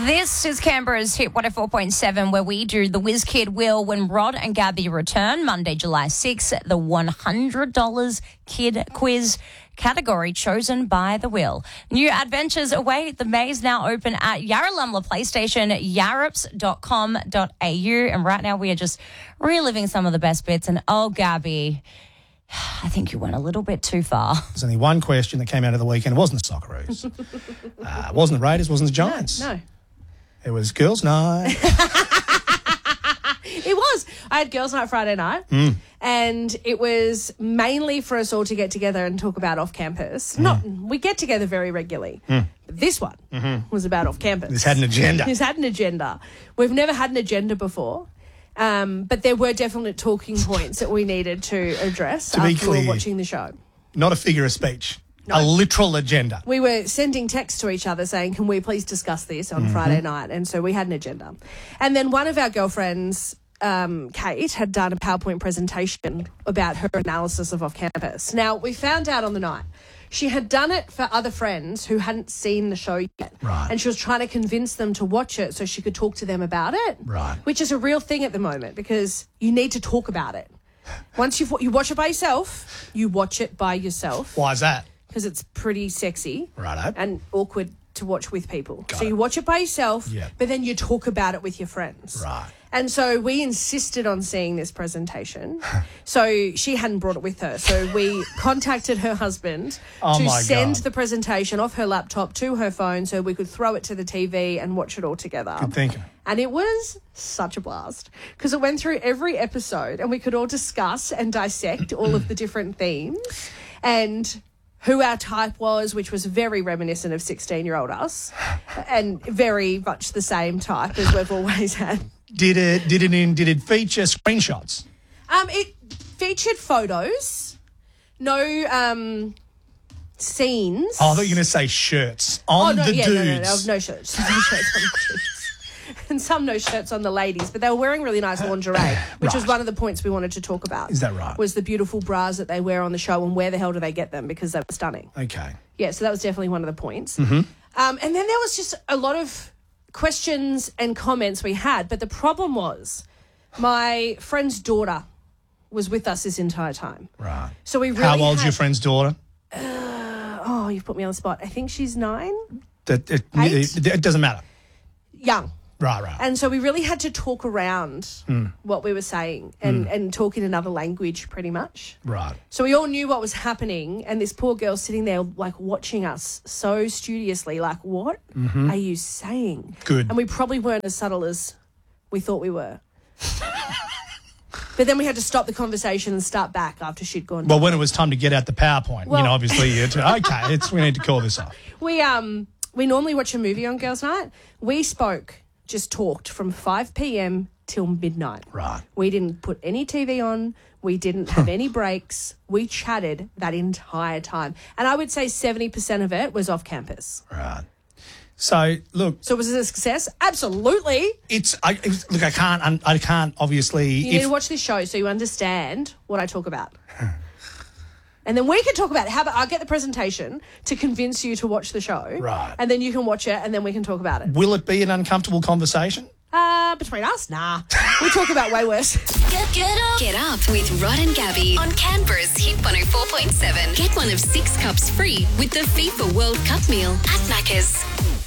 This is Canberra's Hit 104.7, where we do the Whiz Kid Wheel when Rod and Gabby return Monday, July 6th, the $100 Kid Quiz category chosen by the Wheel. New adventures await. The maze now open at Yarralumla PlayStation, yarrups.com.au. And right now we are just reliving some of the best bits. And oh, Gabby, I think you went a little bit too far. There's only one question that came out of the weekend. It wasn't the Socceroos. It wasn't the Raiders, wasn't the Giants. No. It was girls' night. It was. I had girls' night Friday night, and it was mainly for us all to get together and talk about off-campus. We get together very regularly. But this one was about off-campus. This had an agenda. This had an agenda. We've never had an agenda before. But there were definite talking points that we needed to address after we were watching the show. Not a figure of speech. No. A literal agenda. We were sending texts to each other saying, can we please discuss this on Friday night? And so we had an agenda. And then one of our girlfriends, Kate, had done a PowerPoint presentation about her analysis of off-campus. Now, we found out on the night she had done it for other friends who hadn't seen the show yet. Right. And she was trying to convince them to watch it so she could talk to them about it. Right. Which is a real thing at the moment because you need to talk about it. Once you watch it by yourself, you watch it by yourself. Why is that? Because it's pretty sexy. Righto. And awkward to watch with people. Got so it. you watch it by yourself, Yep. but then you talk about it with your friends. Right. And so we insisted on seeing this presentation. So she hadn't brought it with her. So we contacted her husband to send the presentation off her laptop to her phone so we could throw it to the TV and watch it all together. Good thinking. And it was such a blast because it went through every episode and we could all discuss and dissect all of the different themes and who our type was, which was very reminiscent of 16-year-old us and very much the same type as we've always had. Did it feature screenshots? It featured photos, no scenes. Oh, I thought you were going to say shirts on the dudes. No shirts. No shirts on the dudes. And some no shirts on the ladies, but they were wearing really nice lingerie, which was one of the points we wanted to talk about. Is that right? Was the beautiful bras that they wear on the show and where the hell do they get them because they were stunning. Okay. Yeah, so that was definitely one of the points. And then there was just a lot of questions and comments we had, but the problem was my friend's daughter was with us this entire time. Right. So we really How old's your friend's daughter? Oh, you've put me on the spot. I think she's 9. It doesn't matter. Young. Right. And so we really had to talk around what we were saying and talk in another language pretty much. Right. So we all knew what was happening and this poor girl sitting there like watching us so studiously like, what are you saying? Good. And we probably weren't as subtle as we thought we were. But then we had to stop the conversation and start back after she'd gone. Well, when it was time to get out the PowerPoint, obviously, we need to call this off. We normally watch a movie on girls' night. We just talked from 5 p.m. till midnight. Right. We didn't put any TV on. We didn't have any breaks. We chatted that entire time. And I would say 70% of it was off campus. Right. So, look. So was it a success? Absolutely. I can't obviously. You need to watch this show so you understand what I talk about. And then we can talk about it. How about I'll get the presentation to convince you to watch the show. Right. And then you can watch it and then we can talk about it. Will it be an uncomfortable conversation? Between us? Nah. We talk about way worse. Get up with Rod and Gabby on Canberra's Hit 104.7. Get one of 6 cups free with the FIFA World Cup meal at Macca's.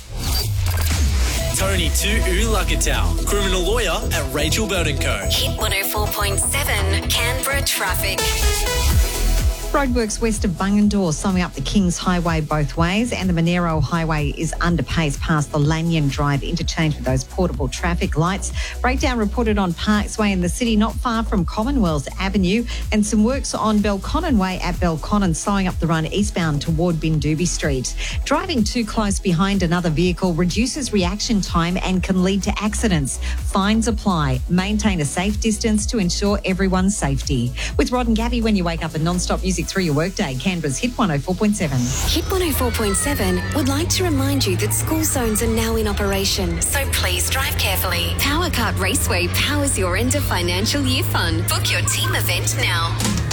Tony Tu'ulakatau, criminal lawyer at Rachel Bird & Co. Hit 104.7 Canberra traffic. Roadworks west of Bungendore summing up the Kings Highway both ways, and the Monero Highway is under pace past the Lanyon Drive interchange with those portable traffic lights. Breakdown reported on Parks Way in the city, not far from Commonwealth Avenue, and some works on Belconnen Way at Belconnen, slowing up the run eastbound toward Bindubi Street. Driving too close behind another vehicle reduces reaction time and can lead to accidents. Fines apply. Maintain a safe distance to ensure everyone's safety. With Rod and Gabby, when you wake up and non-stop music through your workday, Canberra's Hit 104.7. Hit 104.7 would like to remind you that school zones are now in operation, so please drive carefully. Power Cut Raceway powers your end of financial year fun. Book your team event now.